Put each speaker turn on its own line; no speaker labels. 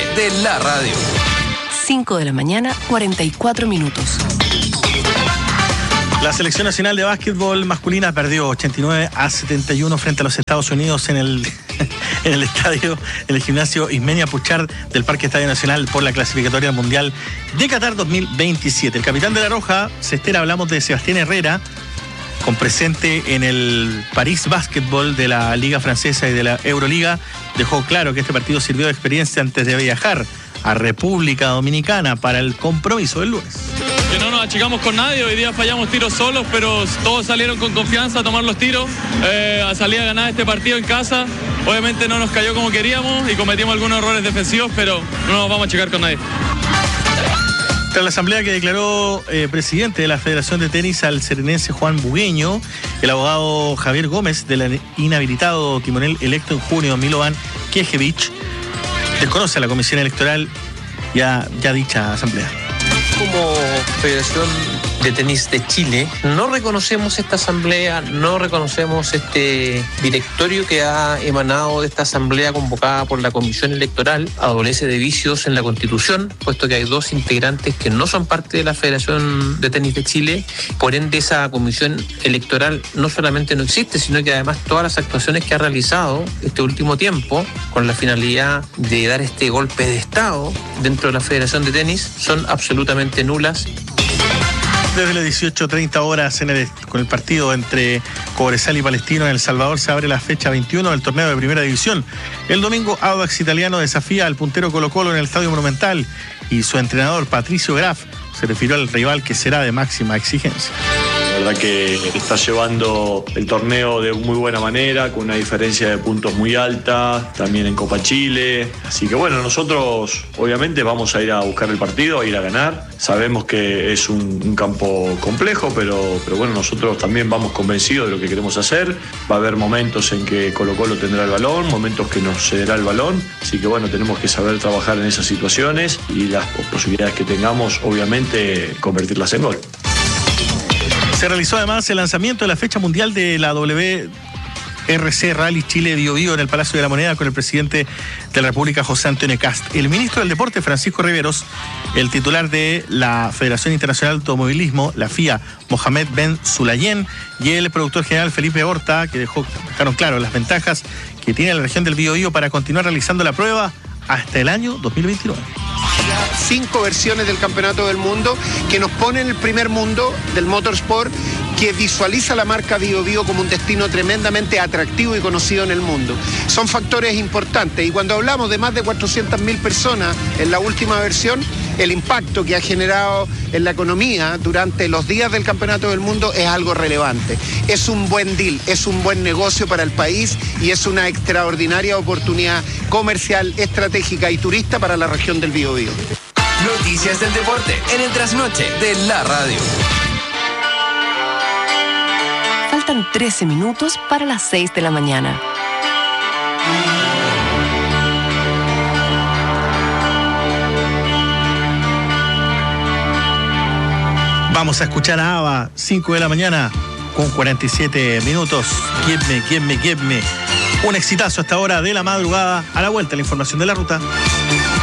de la radio.
5 de la mañana, 44 minutos.
La selección nacional de básquetbol masculina perdió 89-71 frente a los Estados Unidos en el estadio, en el gimnasio Ismenia Puchard del Parque Estadio Nacional por la clasificatoria al Mundial de Qatar 2027. El capitán de la Roja, Cestera, hablamos de Sebastián Herrera, con presente en el París Básquetbol de la Liga Francesa y de la Euroliga, dejó claro que este partido sirvió de experiencia antes de viajar a República Dominicana para el compromiso del lunes.
Que no nos achicamos con nadie, hoy día fallamos tiros solos, pero todos salieron con confianza a tomar los tiros, a salir a ganar este partido en casa. Obviamente no nos cayó como queríamos y cometimos algunos errores defensivos, pero no nos vamos a achicar con nadie.
Tras la asamblea que declaró presidente de la Federación de Tenis al serenense Juan Bugueño, el abogado Javier Gómez del inhabilitado timonel electo en junio, Milovan Knežević, desconoce a la Comisión Electoral ya dicha asamblea.
Como Federación de Tenis de Chile, no reconocemos esta asamblea, no reconocemos este directorio que ha emanado de esta asamblea convocada por la Comisión Electoral. Adolece de vicios en la Constitución, puesto que hay 2 integrantes que no son parte de la Federación de Tenis de Chile. Por ende, esa Comisión Electoral no solamente no existe, sino que además todas las actuaciones que ha realizado este último tiempo con la finalidad de dar este golpe de Estado dentro de la Federación de Tenis son absolutamente nulas.
Desde las 18:30 horas con el partido entre Cobresal y Palestino en El Salvador se abre la fecha 21 del torneo de Primera División. El domingo, Audax Italiano desafía al puntero Colo-Colo en el Estadio Monumental y su entrenador Patricio Graf se refirió al rival que será de máxima exigencia.
La verdad que está llevando el torneo de muy buena manera, con una diferencia de puntos muy alta, también en Copa Chile. Así que bueno, nosotros obviamente vamos a ir a buscar el partido, a ir a ganar. Sabemos que es un campo complejo, pero bueno, nosotros también vamos convencidos de lo que queremos hacer. Va a haber momentos en que Colo-Colo tendrá el balón, momentos que nos cederá el balón. Así que bueno, tenemos que saber trabajar en esas situaciones y las posibilidades que tengamos, obviamente, convertirlas en gol.
Se realizó además el lanzamiento de la fecha mundial de la WRC Rally Chile Bio Bio en el Palacio de la Moneda con el presidente de la República, José Antonio Kast. El ministro del Deporte, Francisco Riveros, el titular de la Federación Internacional de Automovilismo, la FIA, Mohamed Ben Sulayem, y el productor general, Felipe Horta, que dejaron claro las ventajas que tiene la región del Bio Bio para continuar realizando la prueba hasta el año 2029.
5 versiones del Campeonato del Mundo que nos pone en el primer mundo del motorsport, que visualiza la marca Bio Bio como un destino tremendamente atractivo y conocido en el mundo. Son factores importantes y cuando hablamos de más de 400.000 personas en la última versión, el impacto que ha generado en la economía durante los días del Campeonato del Mundo es algo relevante. Es un buen deal, es un buen negocio para el país y es una extraordinaria oportunidad comercial, estratégica y turista para la región del Biobío.
Noticias del deporte en el trasnoche de la radio.
Faltan 13 minutos para las 6 de la mañana.
Vamos a escuchar a ABBA, 5 de la mañana con 47 minutos. Give me. Un exitazo a esta hora de la madrugada. A la vuelta, la información de la ruta.